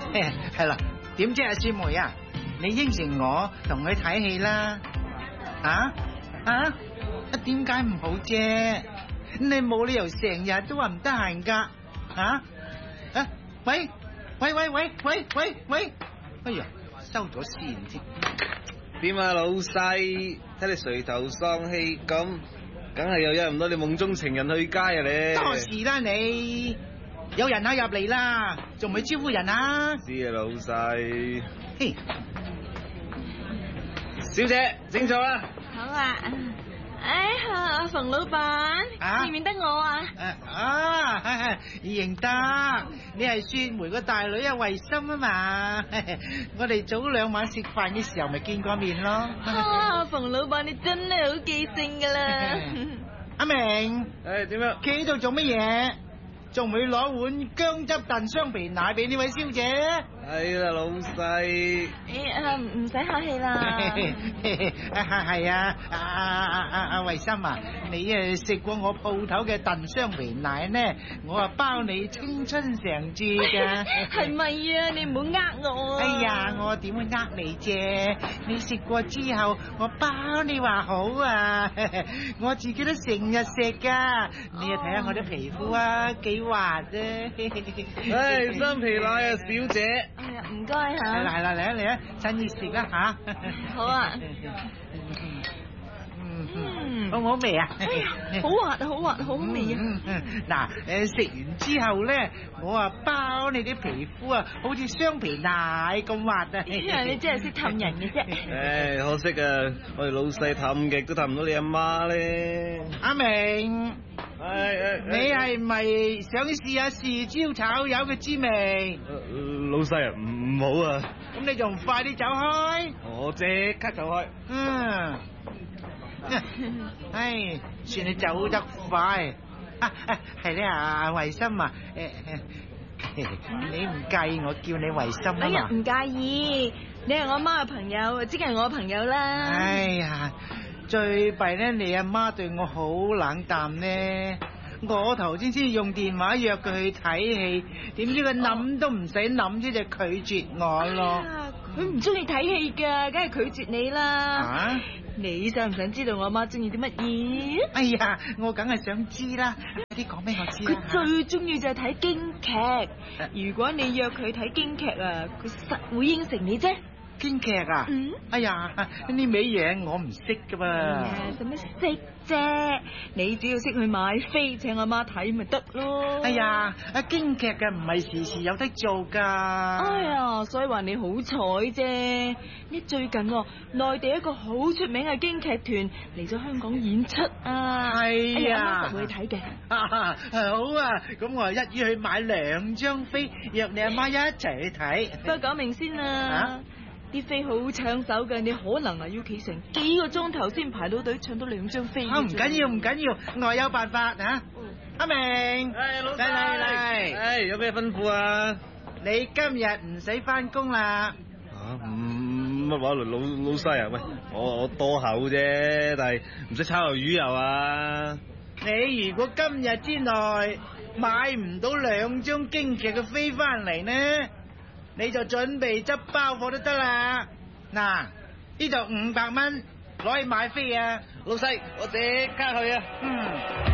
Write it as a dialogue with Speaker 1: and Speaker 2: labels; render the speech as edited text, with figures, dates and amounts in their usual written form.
Speaker 1: 係啦，點知阿雪梅啊，你應承我同佢睇戲啦？點解唔好啫？你冇理由成日都話唔得閒噶。喂，哎呀，收咗線添。
Speaker 2: 點啊，老細？睇你垂頭喪氣咁，梗係又約唔到你夢中情人去街啊你！
Speaker 1: 多事啦你，有人客入嚟啦，仲唔去招呼人啊？
Speaker 2: 知啊，老細。
Speaker 1: 嘿，
Speaker 2: 小姐，請坐啦。
Speaker 3: 好啊。阿馮老闆，認唔認得我啊？
Speaker 1: 認得，你係雪梅個大女慧心啊嘛。我哋早2晚食飯嘅時候咪見過面咯。
Speaker 3: 馮老闆你真係好記性噶啦。
Speaker 1: 阿明，
Speaker 2: 點樣？
Speaker 1: 企喺度做乜嘢？仲唔會攞碗薑汁燉雙皮奶俾呢位小姐？
Speaker 2: 係啦，老細。
Speaker 3: 唔使客氣啦。
Speaker 1: 係啊，阿慧心啊，你食過我鋪頭嘅燉雙皮奶呢？我包你青春常駐噶。
Speaker 3: 係咪啊？你唔好呃我啊！
Speaker 1: 哎呀，我點會呃你啫？你食過之後，我包你話好啊！我自己都成日食噶。你睇下我啲皮膚啊，幾滑啫。
Speaker 2: 雙皮奶啊，小姐。
Speaker 3: 哎呀，唔該吓。
Speaker 1: 係啦，嚟啊，趁熱食啦吓。
Speaker 3: 好啊。
Speaker 1: 好唔好味啊？
Speaker 3: 好滑啊，好滑，好好味啊！
Speaker 1: 嗱，食完之後咧，我啊包你啲皮膚啊，好似雙皮奶咁滑啊！
Speaker 3: 你真係識氹人嘅啫。
Speaker 2: 可惜啊，我哋老細氹極都氹唔到你阿媽咧。
Speaker 1: 阿明，你係咪想試下豉椒炒魷嘅滋味？
Speaker 2: 老細啊，唔好啊！
Speaker 1: 咁你仲快啲走開！
Speaker 2: 我即刻走開。
Speaker 1: 唉，算你走得快。係咧，阿慧心啊，你唔介意我叫你慧心啊嘛？
Speaker 3: 哎呀，唔介意，你係我阿媽嘅朋友，即係我嘅朋友啦。
Speaker 1: 哎呀，最弊咧，你阿媽對我好冷淡呢。我頭先用電話約佢去睇戲，點知佢諗都唔使諗啫就拒絕我咯。
Speaker 3: 佢唔中意睇戲噶，梗係拒絕你啦。你想唔想知道我阿媽中意啲乜嘢？
Speaker 1: 哎呀，我梗係想知啦，快啲講俾我知啦。
Speaker 3: 佢最中意就係睇京劇，如果你約佢睇京劇啊，佢實會應承你啫。
Speaker 1: 京劇啊？哎呀，呢味嘢我唔識噶噃。
Speaker 3: 使乜識啫？你只要識去買飛請阿媽睇咪得咯。
Speaker 1: 哎呀，京劇嘅唔係時時有得做噶。
Speaker 3: 哎呀，所以話你好彩啫。呢最近內地一個好出名嘅京劇團嚟咗香港演出啊。
Speaker 1: 係啊，
Speaker 3: 阿媽實會去睇嘅。
Speaker 1: 好啊，咁我一於去買2張飛，約你阿媽一齊去睇。
Speaker 3: 不過講明先啊。啲飛好搶手嘅，你可能要企成幾個鐘頭先排到隊，搶到2張飛。
Speaker 1: 唔緊要，我有辦法吓。阿明，
Speaker 2: 老細嚟，有咩吩咐啊？
Speaker 1: 你今日唔使翻工啦。
Speaker 2: 乜話老細啊？喂，我多口啫，但係唔使炒魷魚又啊？
Speaker 1: 你如果今日之內買唔到2張京劇嘅飛翻嚟呢，你就準備執包貨都得啦。嗱，呢度500蚊，攞去買飛啊！
Speaker 2: 老細，我即刻去啊！